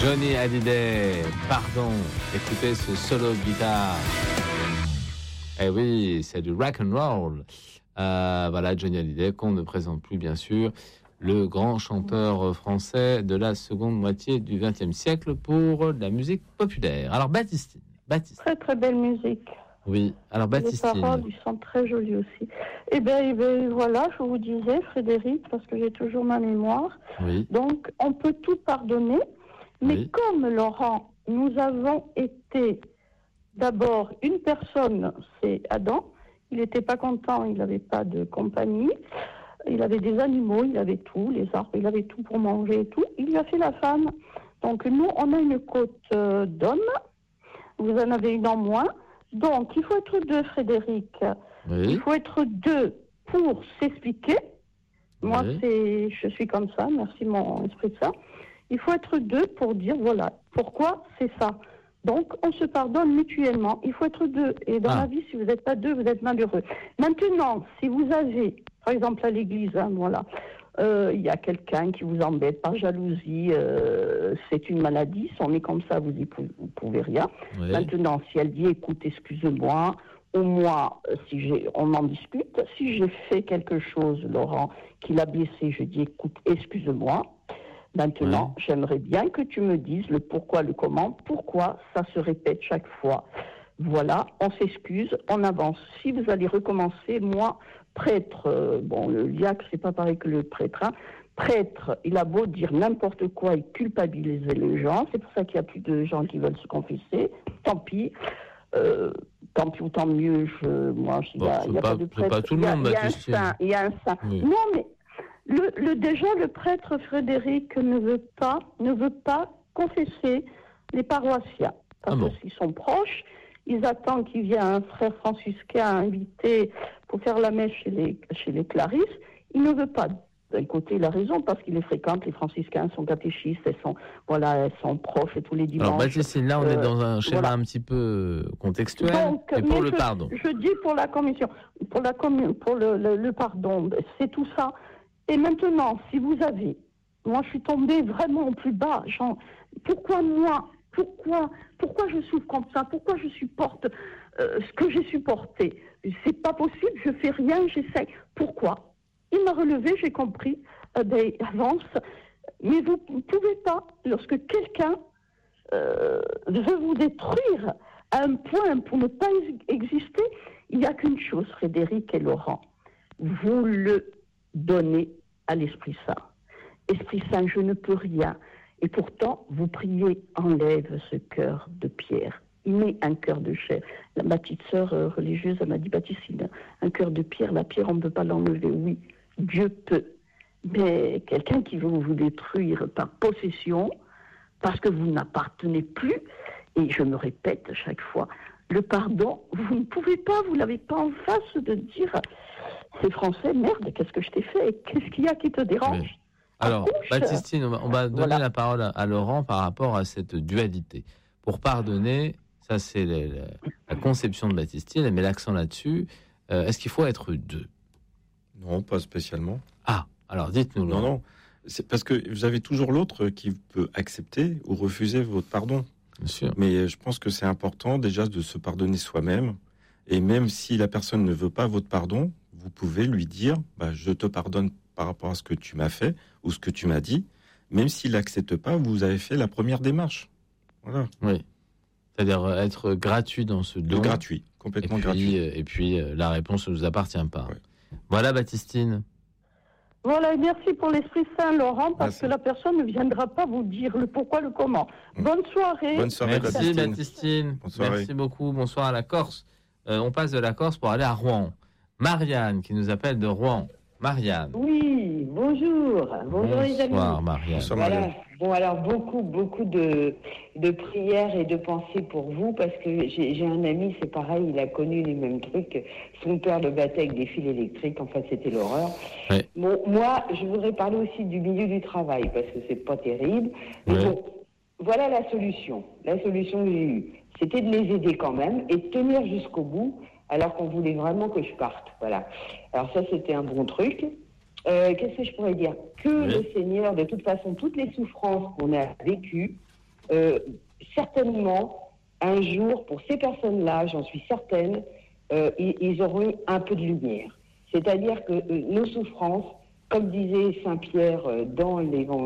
Johnny Hallyday, pardon, écoutez ce solo de guitare. Eh oui, c'est du rock and roll. Voilà, Johnny Hallyday, qu'on ne présente plus bien sûr, le grand chanteur français de la seconde moitié du XXe siècle pour la musique populaire. Alors Baptistine. Très très belle musique. Oui, alors Baptistine. Les paroles, ils sont très jolies aussi. Eh bien, voilà, je vous disais, Frédéric, parce que j'ai toujours ma mémoire. Oui. Donc, on peut tout pardonner, mais Oui. comme Laurent, nous avons été d'abord une personne, c'est Adam. Il n'était pas content, il n'avait pas de compagnie. Il avait des animaux, il avait tout, les arbres, il avait tout pour manger et tout. Il lui a fait la femme. Donc, nous, on a une côte d'hommes. Vous en avez une en moins. Donc, il faut être deux, Frédéric. Oui. Il faut être deux pour s'expliquer. Moi, Oui. je suis comme ça, merci mon esprit de ça. Il faut être deux pour dire, voilà, pourquoi c'est ça. Donc, on se pardonne mutuellement. Il faut être deux. Et dans la vie, si vous n'êtes pas deux, vous êtes malheureux. Maintenant, si vous avez, par exemple à l'église, voilà, il y a quelqu'un qui vous embête par jalousie, c'est une maladie, si on est comme ça, vous n'y pouvez rien. Oui. Maintenant, si elle dit, écoute, excuse-moi, ou moi, on en discute, si j'ai fait quelque chose, Laurent, qui l'a blessé, je dis, écoute, excuse-moi. Maintenant, j'aimerais bien que tu me dises le pourquoi, le comment, pourquoi ça se répète chaque fois. Voilà, on s'excuse, on avance. Si vous allez recommencer, moi, prêtre, le diacre, c'est pas pareil que le prêtre, hein. Prêtre, il a beau dire n'importe quoi et culpabiliser les gens, c'est pour ça qu'il y a plus de gens qui veulent se confesser, tant pis. Tant pis ou tant mieux, il y a pas de prêtre. C'est pas tout le monde, il y a un saint. Oui. Non, mais déjà, le prêtre Frédéric ne veut pas confesser les paroissiens. Parce que s'ils sont proches, ils attendent qu'il vienne un frère franciscain invité pour faire la messe chez les Clarisses. Il ne veut pas. D'un côté, il a raison, parce qu'il les fréquente, les franciscains sont catéchistes, elles sont proches tous les dimanches. Alors, Baptistine, là, on est dans un schéma un petit peu contextuel, donc, et pour le pardon. Je dis pour la commission, pour le pardon, c'est tout ça. Et maintenant, si vous avez, moi je suis tombée vraiment au plus bas, pourquoi moi, pourquoi je souffre comme ça, pourquoi je supporte ce que j'ai supporté, c'est pas possible, je fais rien, j'essaye, pourquoi? Il m'a relevé, j'ai compris, avance, mais vous ne pouvez pas, lorsque quelqu'un veut vous détruire à un point pour ne pas exister, il n'y a qu'une chose, Frédéric et Laurent, vous le donnez à l'Esprit Saint. Esprit Saint, je ne peux rien. Et pourtant, vous priez, enlève ce cœur de pierre. Mets un cœur de chair. Ma petite sœur religieuse, elle m'a dit, Baptistine, un cœur de pierre, la pierre, on ne peut pas l'enlever. Oui, Dieu peut. Mais quelqu'un qui veut vous détruire par possession, parce que vous n'appartenez plus, et je me répète chaque fois, le pardon, vous ne pouvez pas, vous n'avez pas en face de dire, c'est français, merde, qu'est-ce que je t'ai fait? Qu'est-ce qu'il y a qui te dérange? Oui. Alors, Baptistine, on va donner la parole à Laurent par rapport à cette dualité. Pour pardonner, ça c'est la conception de Baptistine, elle met l'accent là-dessus. Est-ce qu'il faut être deux? Non, pas spécialement. Ah, alors dites-nous. Laurent. Non, c'est parce que vous avez toujours l'autre qui peut accepter ou refuser votre pardon. Bien sûr. Mais je pense que c'est important déjà de se pardonner soi-même. Et même si la personne ne veut pas votre pardon, vous pouvez lui dire je te pardonne par rapport à ce que tu m'as fait ou ce que tu m'as dit. Même s'il n'accepte pas, vous avez fait la première démarche. Voilà. Oui. C'est-à-dire être gratuit dans ce don. Gratuit, complètement gratuit. Et puis la réponse ne nous appartient pas. Ouais. Voilà, Baptistine. Voilà, et merci pour l'Esprit Saint, Laurent, parce que la personne ne viendra pas vous dire le pourquoi, le comment. Bonne soirée. Bonne soirée, merci, Baptistine. Merci beaucoup. Bonsoir à la Corse. On passe de la Corse pour aller à Rouen. Marianne, qui nous appelle de Rouen. Marianne. Oui, bonjour. Bonjour les amis. Bonsoir, Marianne. Bonsoir, voilà. Marianne. Bon, alors beaucoup de prières et de pensées pour vous, parce que j'ai un ami, c'est pareil, il a connu les mêmes trucs. Son père le battait avec des fils électriques, enfin c'était l'horreur. Oui. Bon, moi, je voudrais parler aussi du milieu du travail, parce que c'est pas terrible. Mais bon, voilà la solution. La solution que j'ai eue, c'était de les aider quand même et de tenir jusqu'au bout, alors qu'on voulait vraiment que je parte. Voilà. Alors ça, c'était un bon truc. Qu'est-ce que je pourrais dire? Que le Seigneur, de toute façon, toutes les souffrances qu'on a vécues, certainement, un jour, pour ces personnes-là, j'en suis certaine, ils auront un peu de lumière. C'est-à-dire que nos souffrances, comme disait Saint Pierre dans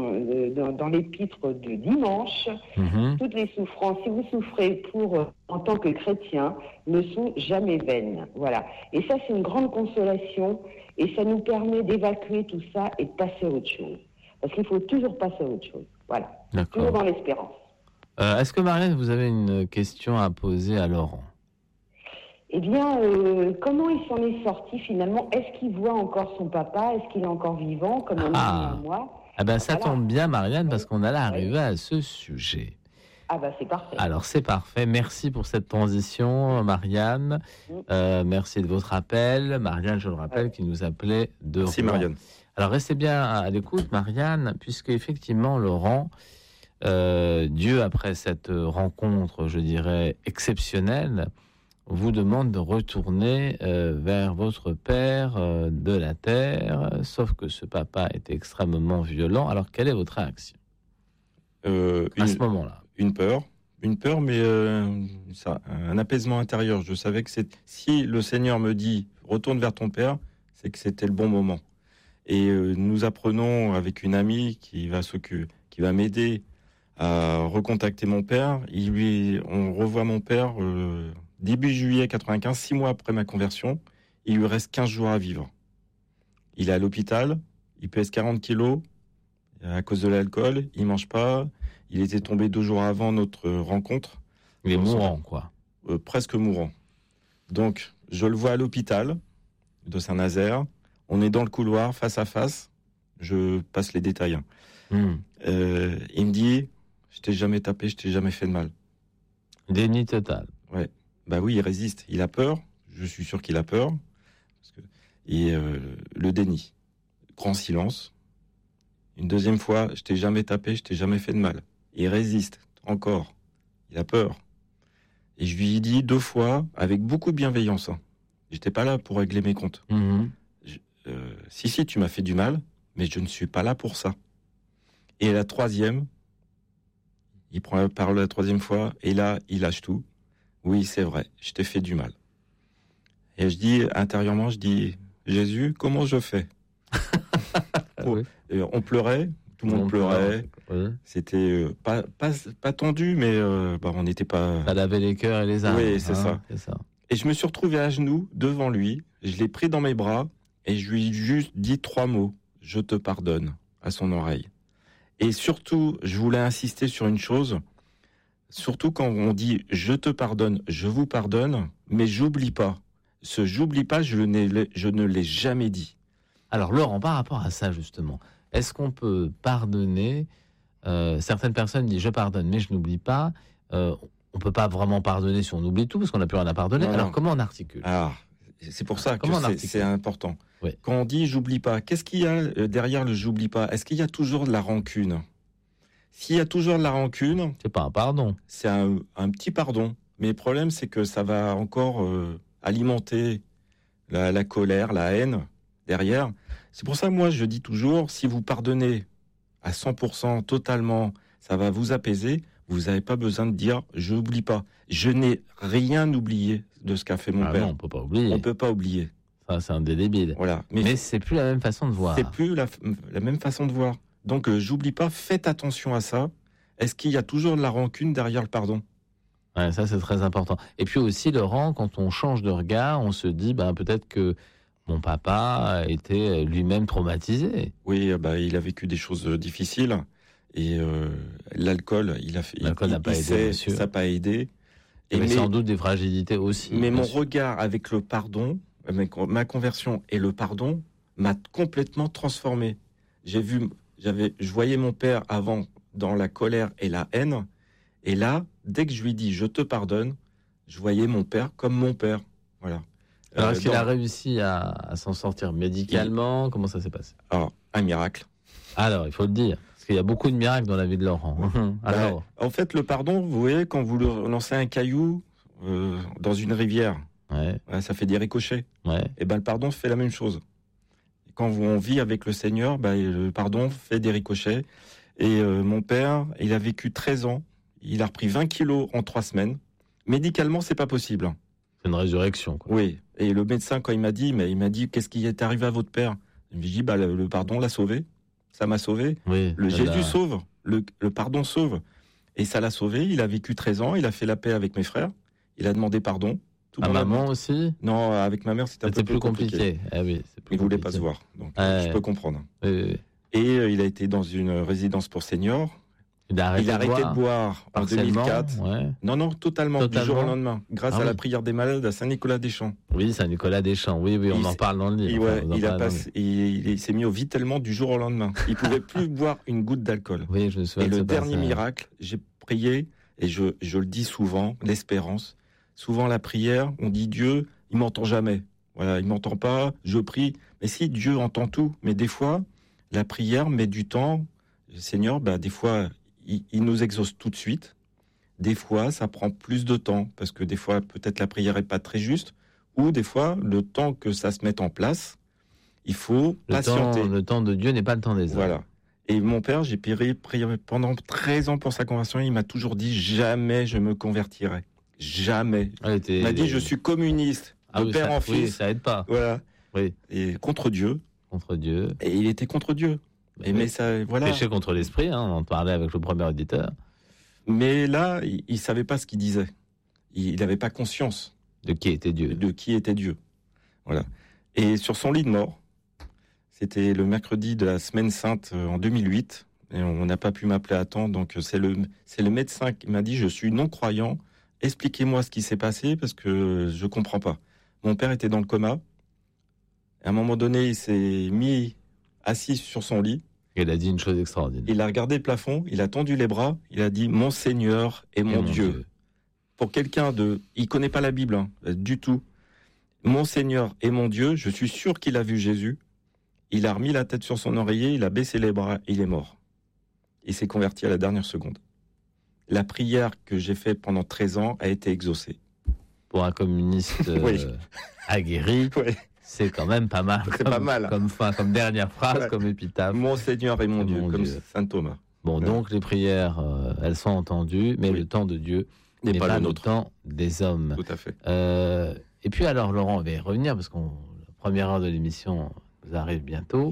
l'épître de dimanche, toutes les souffrances, si vous souffrez en tant que chrétien, ne sont jamais vaines. Voilà. Et ça, c'est une grande consolation et ça nous permet d'évacuer tout ça et de passer à autre chose. Parce qu'il faut toujours passer à autre chose. Voilà. D'accord. Toujours dans l'espérance. Est-ce que Marianne, vous avez une question à poser à Laurent ? Eh bien, comment il s'en est sorti finalement ? Est-ce qu'il voit encore son papa ? Est-ce qu'il est encore vivant, comme on a dit à moi ? Ah ben ça tombe bien, Marianne, parce qu'on allait arriver à ce sujet. Ah ben c'est parfait. Alors c'est parfait. Merci pour cette transition, Marianne. Merci de votre appel. Marianne, je le rappelle, qui nous appelait de Merci, Rouen. Marianne. Alors restez bien à l'écoute, Marianne, puisque effectivement, Laurent, Dieu, après cette rencontre, je dirais, exceptionnelle, vous demande de retourner vers votre père de la terre, sauf que ce papa est extrêmement violent. Alors, quelle est votre réaction à ce moment-là ? Une peur, mais un apaisement intérieur. Je savais que si le Seigneur me dit « retourne vers ton père », c'est que c'était le bon moment. Et nous apprenons avec une amie qui va m'aider à recontacter mon père. On revoit mon père début juillet 95, 6 mois après ma conversion. Il lui reste 15 jours à vivre. Il est à l'hôpital, il pèse 40 kilos à cause de l'alcool, il mange pas. Il était tombé 2 jours avant notre rencontre. Il est mourant, quoi. Presque mourant. Donc, je le vois à l'hôpital de Saint-Nazaire. On est dans le couloir, face à face. Je passe les détails. Il me dit, je t'ai jamais tapé, je t'ai jamais fait de mal. Déni total. Ouais. Bah oui, il résiste. Il a peur. Je suis sûr qu'il a peur. Et le déni. Grand silence. Une deuxième fois, je t'ai jamais tapé, je t'ai jamais fait de mal. Il résiste. Encore. Il a peur. Et je lui ai dit 2 fois, avec beaucoup de bienveillance. J'étais pas là pour régler mes comptes. Si, tu m'as fait du mal, mais je ne suis pas là pour ça. Et la 3e, il prend la parole la 3e fois, et là, il lâche tout. Oui, c'est vrai, je t'ai fait du mal. Et je dis, intérieurement, Jésus, comment je fais ? Oui. On pleurait, tout le monde pleurait. Oui. C'était pas tendu, mais on n'était pas... Ça lavait les cœurs et les âmes. Oui, c'est ça. Et je me suis retrouvé à genoux devant lui, je l'ai pris dans mes bras, et je lui ai juste dit 3 mots, « Je te pardonne » à son oreille. Et surtout, je voulais insister sur une chose, surtout quand on dit « je te pardonne »,« je vous pardonne », mais j'oublie pas. Ce « j'oublie pas », je ne l'ai jamais dit. Alors Laurent, par rapport à ça justement, est-ce qu'on peut pardonner certaines personnes disent « je pardonne, mais je n'oublie pas ». On peut pas vraiment pardonner si on oublie tout, parce qu'on n'a plus rien à pardonner. Alors comment on articule ? C'est pour ça que c'est important. Oui. Quand on dit « j'oublie pas », qu'est-ce qu'il y a derrière le « j'oublie pas » ? Est-ce qu'il y a toujours de la rancune ? S'il y a toujours de la rancune... C'est pas un pardon. C'est un petit pardon. Mais le problème, c'est que ça va encore alimenter la colère, la haine derrière. C'est pour ça, moi, je dis toujours, si vous pardonnez à 100%, totalement, ça va vous apaiser. Vous n'avez pas besoin de dire « je n'oublie pas ». Je n'ai rien oublié de ce qu'a fait mon père. Non, on peut pas oublier. On peut pas oublier. Ça, c'est indélébile. Voilà. Mais c'est plus la même façon de voir. C'est plus la même façon de voir. Donc, j'oublie pas, faites attention à ça. Est-ce qu'il y a toujours de la rancune derrière le pardon ? Ouais, ça, c'est très important. Et puis aussi, Laurent, quand on change de regard, on se dit peut-être que mon papa était lui-même traumatisé. Oui, il a vécu des choses difficiles. Et l'alcool, l'alcool n'a pas aidé, ça n'a pas aidé. Mais sans doute des fragilités aussi. Mais mon regard avec le pardon, ma conversion et le pardon m'a complètement transformé. Je voyais mon père avant dans la colère et la haine. Et là, dès que je lui dis « je te pardonne », je voyais mon père comme mon père. Voilà. Alors, est-ce qu'il a réussi à s'en sortir médicalement ? Comment ça s'est passé ? Alors, un miracle. Alors, il faut le dire. Il y a beaucoup de miracles dans la vie de Laurent. Alors... en fait, le pardon, vous voyez, quand vous lancez un caillou dans une rivière, ça fait des ricochets. Et le pardon fait la même chose. Quand on vit avec le Seigneur, le pardon fait des ricochets. Et mon père, il a vécu 13 ans. il a repris 20 kilos en 3 semaines. Médicalement, c'est pas possible. C'est une résurrection, quoi. Oui. Et le médecin, quand il m'a dit, qu'est-ce qui est arrivé à votre père? Je lui ai dit, le pardon l'a sauvé. Ça m'a sauvé. Oui, Jésus sauve. Le pardon sauve. Et ça l'a sauvé. Il a vécu 13 ans. Il a fait la paix avec mes frères. Il a demandé pardon. À maman aussi? Non, avec ma mère, c'était un peu plus compliqué. Ah oui, il voulait pas se voir. Donc, je peux comprendre. Oui. Et il a été dans une résidence pour seniors. Il a arrêté de boire en 2004. Ouais. Non, totalement, du jour au lendemain. Grâce à la prière des malades à Saint-Nicolas-des-Champs. Oui, Saint-Nicolas-des-Champs. Oui, on en parle dans le livre. Il s'est mis au vitellement du jour au lendemain. Il ne pouvait plus boire une goutte d'alcool. Oui, je me souviens. Et le dernier miracle, j'ai prié, et je le dis souvent, l'espérance. Souvent, la prière, on dit Dieu, il m'entend jamais. Voilà, il m'entend pas, je prie. Mais si, Dieu entend tout. Mais des fois, la prière met du temps. Le Seigneur, des fois, il nous exauce tout de suite. Des fois, ça prend plus de temps, parce que des fois, peut-être la prière est pas très juste, ou des fois, le temps que ça se mette en place, il faut patienter. Le temps de Dieu n'est pas le temps des hommes. Voilà. Et mon père, j'ai prié pendant 13 ans pour sa conversion, il m'a toujours dit, jamais je me convertirai. Jamais. Il m'a dit, je suis communiste, de père en fils. Oui, ça aide pas. Voilà. Oui. Et contre Dieu. Et il était contre Dieu. Mais ça, voilà. Péché contre l'esprit, on en parlait avec le premier auditeur. Mais là, il ne savait pas ce qu'il disait. Il n'avait pas conscience. De qui était Dieu. Voilà. Et sur son lit de mort, c'était le mercredi de la Semaine Sainte en 2008, et on n'a pas pu m'appeler à temps, donc c'est le médecin qui m'a dit, je suis non-croyant, expliquez-moi ce qui s'est passé, parce que je ne comprends pas. Mon père était dans le coma. À un moment donné, il s'est mis assis sur son lit. Il a dit une chose extraordinaire. Il a regardé le plafond, il a tendu les bras, il a dit « Mon Seigneur et mon Dieu ». Pour quelqu'un il connaît pas la Bible, du tout. « Mon Seigneur et mon Dieu », je suis sûr qu'il a vu Jésus. Il a remis la tête sur son oreiller, il a baissé les bras, il est mort. Il s'est converti à la dernière seconde. La prière que j'ai faite pendant 13 ans a été exaucée. Pour un communiste aguerri, c'est quand même pas mal. C'est pas mal. Comme dernière phrase, comme épitaphe. Mon Seigneur et mon Dieu, comme saint Thomas. Bon, donc les prières, elles sont entendues, mais le temps de Dieu n'est pas le temps des hommes. Tout à fait. Et puis alors, Laurent, on va y revenir, parce que la première heure de l'émission vous arrive bientôt.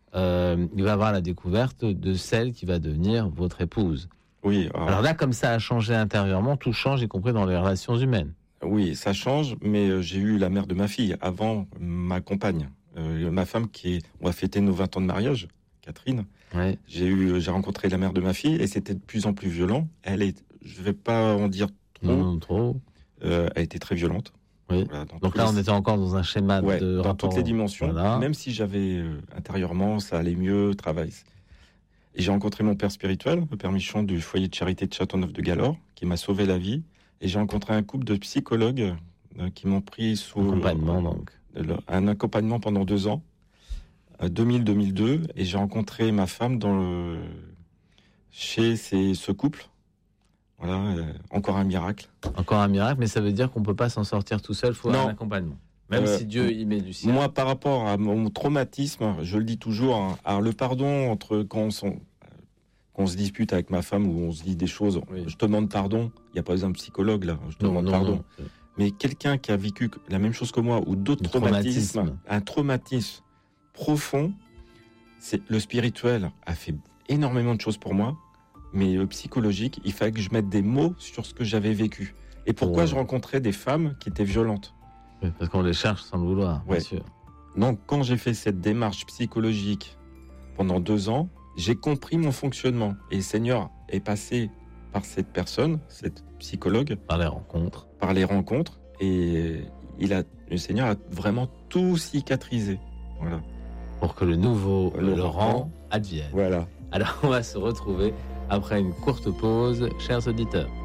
Il va avoir la découverte de celle qui va devenir votre épouse. Oui. Alors là, comme ça a changé intérieurement, tout change, y compris dans les relations humaines. Oui, ça change, mais j'ai eu la mère de ma fille avant ma compagne. Ma femme, on va fêter nos 20 ans de mariage, Catherine. Ouais. J'ai rencontré la mère de ma fille et c'était de plus en plus violent. Je ne vais pas en dire trop. Non, trop. Elle était très violente. Oui. Voilà, donc là, on était encore dans un schéma de dans rapport, toutes les dimensions. Voilà. Même si j'avais intérieurement, ça allait mieux, travail. Et j'ai rencontré mon père spirituel, le père Michon du foyer de charité de Châteauneuf-de-Galore, qui m'a sauvé la vie. Et j'ai rencontré un couple de psychologues qui m'ont pris sous un accompagnement pendant 2 ans, 2000-2002. Et j'ai rencontré ma femme chez ce couple. Voilà, encore un miracle. Encore un miracle, mais ça veut dire qu'on ne peut pas s'en sortir tout seul, il faut un accompagnement. Même si Dieu y met du sien. Moi, par rapport à mon traumatisme, je le dis toujours, alors le pardon entre quand on se dispute avec ma femme ou on se dit des choses, je te demande pardon, il n'y a pas un psychologue là, je te demande pardon. Non. Mais quelqu'un qui a vécu la même chose que moi ou d'autres traumatismes, un traumatisme profond, le spirituel a fait énormément de choses pour moi, mais le psychologique, il fallait que je mette des mots sur ce que j'avais vécu. Et pourquoi je rencontrais des femmes qui étaient violentes. Oui, parce qu'on les cherche sans le vouloir, bien sûr. Donc quand j'ai fait cette démarche psychologique pendant 2 ans, j'ai compris mon fonctionnement. Et le Seigneur est passé par cette personne, cette psychologue. Par les rencontres. Et le Seigneur a vraiment tout cicatrisé. Voilà. Pour que le nouveau Laurent advienne. Voilà. Alors on va se retrouver après une courte pause, chers auditeurs.